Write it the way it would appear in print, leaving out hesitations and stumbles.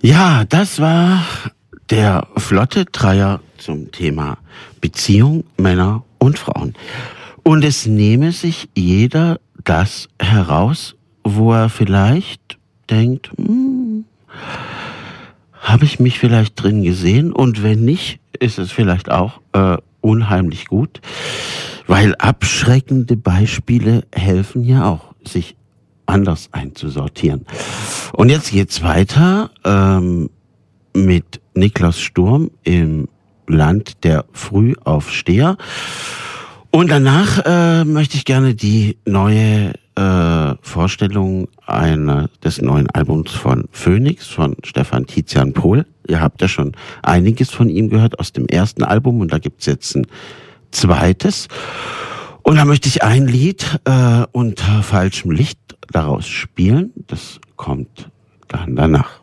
Ja, das war der flotte Dreier zum Thema Beziehung, Männer und Frauen. Und es nehme sich jeder das heraus, wo er vielleicht denkt, habe ich mich vielleicht drin gesehen? Und wenn nicht, ist es vielleicht auch unheimlich gut, weil abschreckende Beispiele helfen ja auch, sich anders einzusortieren. Und jetzt geht's weiter mit Niklas Sturm im Land der Frühaufsteher. Und danach möchte ich gerne die neue Vorstellung des neuen Albums von Phoenix, von Stefan Tizian Pohl. Ihr habt ja schon einiges von ihm gehört aus dem ersten Album und da gibt's jetzt ein zweites. Und da möchte ich ein Lied unter falschem Licht daraus spielen. Das kommt dann danach.